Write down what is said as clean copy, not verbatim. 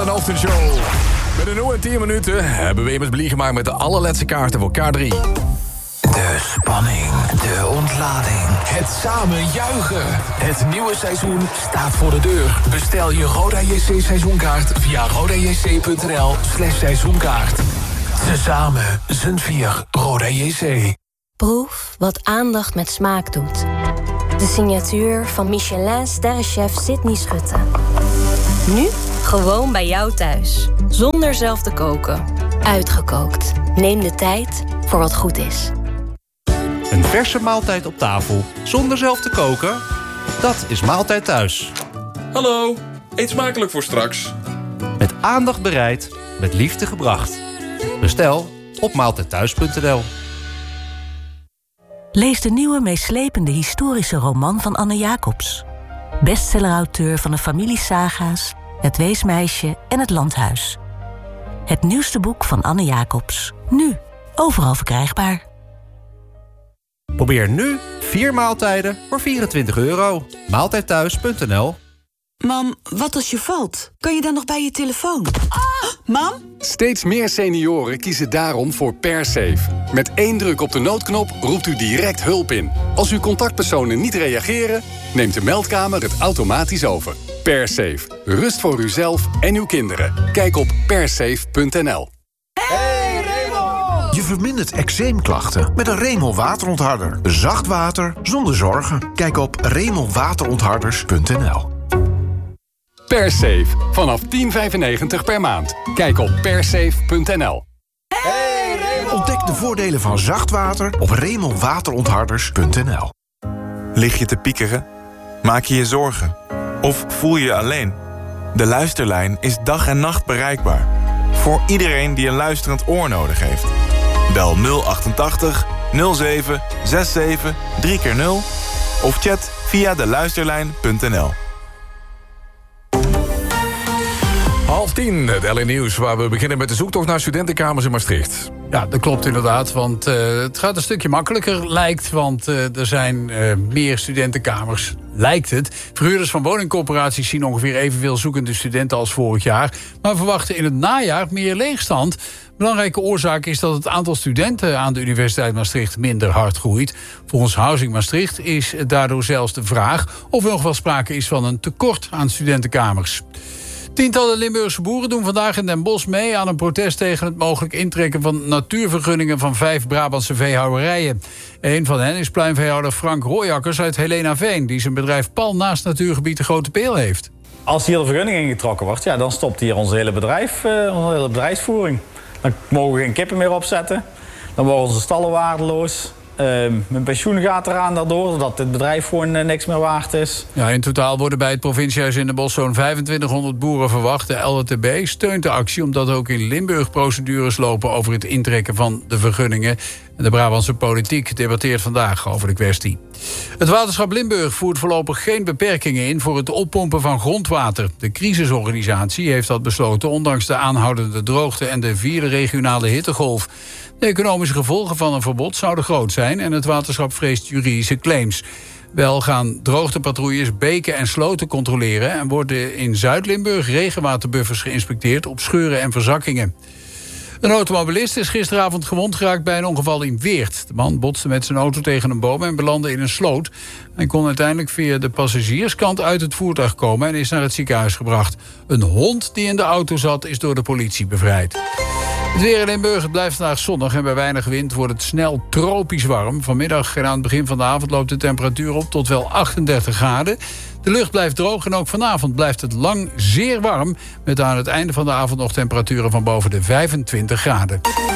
een ochtendshow. Met een nieuwe 10 minuten hebben we immers blij gemaakt met de allerlaatste kaarten voor K3. De spanning, de ontlading, het samen juichen. Het nieuwe seizoen staat voor de deur. Bestel je Roda JC seizoenkaart via rodajc.nl/seizoenkaart. Tezamen z'n 4 Roda JC. Proef wat aandacht met smaak doet. De signatuur van Michelin-sterrenchef Sydney Schutte. Nu gewoon bij jou thuis. Zonder zelf te koken. Uitgekookt. Neem de tijd voor wat goed is. Een verse maaltijd op tafel, zonder zelf te koken? Dat is Maaltijd Thuis. Hallo, eet smakelijk voor straks. Met aandacht bereid, met liefde gebracht. Bestel op maaltijdthuis.nl. Lees de nieuwe meeslepende historische roman van Anne Jacobs. Bestsellerauteur van de familiesaga's, Het Weesmeisje en Het Landhuis. Het nieuwste boek van Anne Jacobs. Nu, overal verkrijgbaar. Probeer nu 4 maaltijden voor €24. Maaltijdthuis.nl. Mam, wat als je valt? Kan je dan nog bij je telefoon? Mam? Steeds meer senioren kiezen daarom voor PerSafe. Met 1 druk op de noodknop roept u direct hulp in. Als uw contactpersonen niet reageren, neemt de meldkamer het automatisch over. PerSafe. Rust voor uzelf en uw kinderen. Kijk op persafe.nl. Je vermindert eczeemklachten met een Remel waterontharder. Zacht water zonder zorgen. Kijk op remelwaterontharders.nl. PerSafe. Vanaf €10,95 per maand. Kijk op persafe.nl. Ontdek de voordelen van zacht water op remelwaterontharders.nl. Lig je te piekeren? Maak je je zorgen? Of voel je je alleen? De Luisterlijn is dag en nacht bereikbaar. Voor iedereen die een luisterend oor nodig heeft. Bel 088 07 67 3x0 of chat via deluisterlijn.nl. 9:30, het LA Nieuws, waar we beginnen met de zoektocht naar studentenkamers in Maastricht. Ja, dat klopt inderdaad, want het gaat een stukje makkelijker, lijkt. Want er zijn meer studentenkamers, lijkt het. Verhuurders van woningcorporaties zien ongeveer evenveel zoekende studenten als vorig jaar, maar verwachten in het najaar meer leegstand. Belangrijke oorzaak is dat het aantal studenten aan de Universiteit Maastricht minder hard groeit. Volgens Housing Maastricht is daardoor zelfs de vraag of er nog wel sprake is van een tekort aan studentenkamers. Tientallen Limburgse boeren doen vandaag in Den Bosch mee aan een protest tegen het mogelijk intrekken van natuurvergunningen van 5 Brabantse veehouderijen. Een van hen is pluimveehouder Frank Rooijakkers uit Helenaveen, die zijn bedrijf pal naast natuurgebied de Grote Peel heeft. Als hier de vergunning ingetrokken wordt, ja, dan stopt hier ons hele bedrijf, onze hele bedrijfsvoering. Dan mogen we geen kippen meer opzetten. Dan worden onze stallen waardeloos. Mijn pensioen gaat eraan daardoor, zodat het bedrijf gewoon niks meer waard is. Ja, in totaal worden bij het provinciehuis in Den Bosch zo'n 2500 boeren verwacht. De LHTB steunt de actie omdat ook in Limburg procedures lopen over het intrekken van de vergunningen. En de Brabantse politiek debatteert vandaag over de kwestie. Het waterschap Limburg voert voorlopig geen beperkingen in voor het oppompen van grondwater. De crisisorganisatie heeft dat besloten ondanks de aanhoudende droogte en de 4e regionale hittegolf. De economische gevolgen van een verbod zouden groot zijn en het waterschap vreest juridische claims. Wel gaan droogtepatrouilles beken en sloten controleren en worden in Zuid-Limburg regenwaterbuffers geïnspecteerd op scheuren en verzakkingen. Een automobilist is gisteravond gewond geraakt bij een ongeval in Weert. De man botste met zijn auto tegen een boom en belandde in een sloot. Hij kon uiteindelijk via de passagierskant uit het voertuig komen en is naar het ziekenhuis gebracht. Een hond die in de auto zat is door de politie bevrijd. Het weer in Limburg, het blijft vandaag zonnig en bij weinig wind wordt het snel tropisch warm. Vanmiddag en aan het begin van de avond loopt de temperatuur op tot wel 38 graden. De lucht blijft droog en ook vanavond blijft het lang zeer warm, met aan het einde van de avond nog temperaturen van boven de 25 graden.